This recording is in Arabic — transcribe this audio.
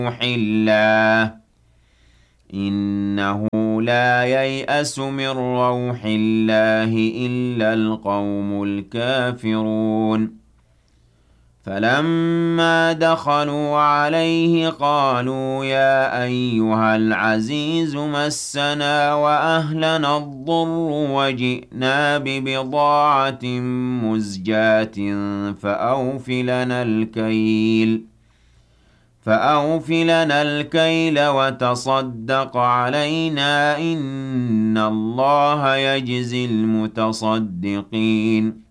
الله إنه لا ييأس من روح الله إلا القوم الكافرون فلما دخلوا عليه قالوا يا أيها العزيز مسنا وأهلنا الضر وجئنا ببضاعة مزجاة فأوف لنا الكيل وتصدق علينا إن الله يجزي المتصدقين